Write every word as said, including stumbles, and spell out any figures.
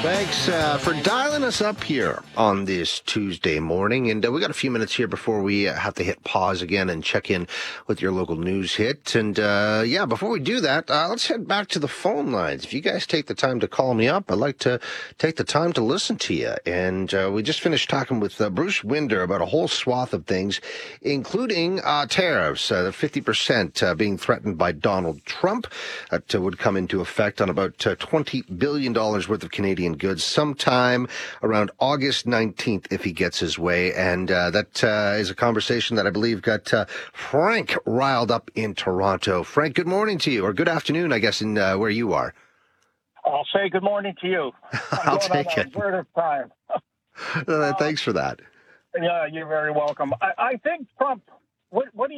Thanks uh, for dialing us up here on this Tuesday morning. And uh, we got a few minutes here before we uh, have to hit pause again and check in with your local news hit. And uh, yeah, before we do that, uh, let's head back to the phone lines. If you guys take the time to call me up, I'd like to take the time to listen to you. And uh, we just finished talking with uh, Bruce Winder about a whole swath of things, including uh, tariffs, uh, the fifty percent uh, being threatened by Donald Trump. That uh, would come into effect on about uh, twenty billion dollars worth of Canadian goods sometime around August nineteenth if he gets his way. And uh, that uh, is a conversation that I believe got uh, Frank riled up in Toronto. Frank, good morning to you, or good afternoon, I guess, in uh, where you are. I'll say good morning to you. I'll take it. Word of time. uh, thanks for that. Yeah, you're very welcome. I, I think Trump, what, what he